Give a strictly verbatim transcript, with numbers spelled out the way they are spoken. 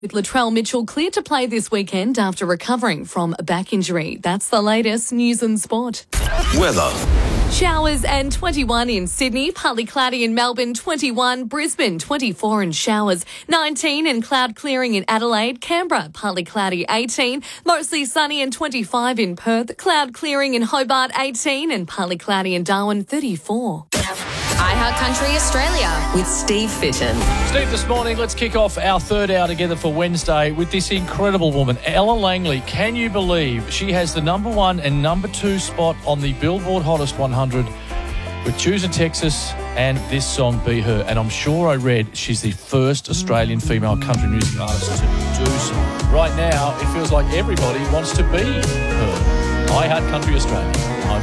With Latrell Mitchell cleared to play this weekend after recovering from a back injury. That's the latest news and sport. Weather. Showers and twenty-one in Sydney, partly cloudy in Melbourne, twenty-one, Brisbane, twenty-four and showers, nineteen and cloud clearing in Adelaide, Canberra, partly cloudy, eighteen, mostly sunny and twenty-five in Perth, cloud clearing in Hobart, eighteen and partly cloudy in Darwin, thirty-four. iHeart Country Australia with Steve Fitton. Steve, this morning, let's kick off our third hour together for Wednesday with this incredible woman, Ella Langley. Can you believe she has the number one and number two spot on the Billboard Hottest one hundred with Choosing Texas and this song Be Her? And I'm sure I read she's the first Australian female country music artist to do so. Right now, it feels like everybody wants to be her. iHeart Country Australia. I'm